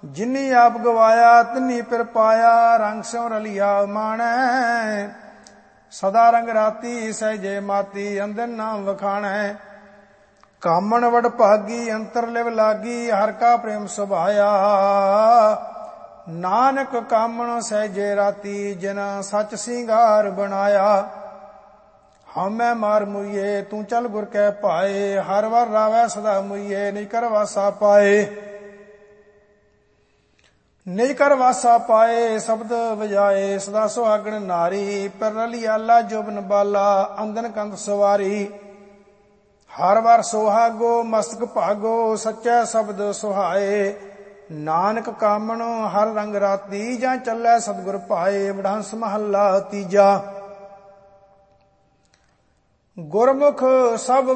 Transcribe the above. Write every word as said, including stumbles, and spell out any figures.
ਜਿਨੀ ਆਪ ਗਵਾਇਆ ਤਿਨੀ ਫਿਰ ਪਾਇਆ, ਰੰਗ ਸਿਉ ਰਲਿਆ ਮਾਣੈ। ਸਦਾ ਰੰਗ ਰਾਤੀ ਸਹਿਜੇ ਮਾਤੀ, ਅੰਦਰ ਨਾਮ ਵਖਾਣੈ। ਕਾਮਣ ਵਡ ਭਾਗੀ ਅੰਤਰ ਲਿਵ ਲਾਗੀ, ਹਰ ਕਾ ਪ੍ਰੇਮ ਸੁਭਾਇਆ। ਨਾਨਕ ਕਾਮਣ ਸਹਿਜੇ ਰਾਤੀ, ਜਿਨਾ ਸੱਚ ਸਿੰਗਾਰ ਬਣਾਇਆ। ਹਉਮੈ ਮਾਰ ਮੁਈਏ ਤੂੰ ਚਲ ਗੁਰ ਕੈ ਭਾਏ, ਹਰ ਵਰ ਰਾਵੈ ਸਦਾ ਮੁਈਏ, ਨਿਜ ਕਰ ਵਾਸਾ ਪਾਏ। ਨਿਜ ਕਰ ਵਾਸਾ ਪਾਏ ਸ਼ਬਦ ਵਜਾਏ, ਸਦਾ ਸੁਹਾਗਣ ਨਾਰੀ। ਪਰ ਰਲਿਆਲਾ ਜੋਬਨ ਬਾਲਾ, ਅੰਦਨ ਕੰਧ ਸਵਾਰੀ। ਹਰ ਵਾਰ ਸੁਹਾਗੋ ਮਸਤਕ ਭਾਗੋ, ਸੱਚੈ ਸ਼ਬਦ ਸੁਹਾਏ। ਨਾਨਕ ਕਾਮਣ ਹਰ ਰੰਗ ਰਾਤੀ, ਜਾਂ ਚੱਲੈ ਸਤਿਗੁਰ ਭਾਏ। ਵਡਹੰਸ ਮਹੱਲਾ ਤੀਜਾ। ਗੁਰਮੁਖ ਸਭ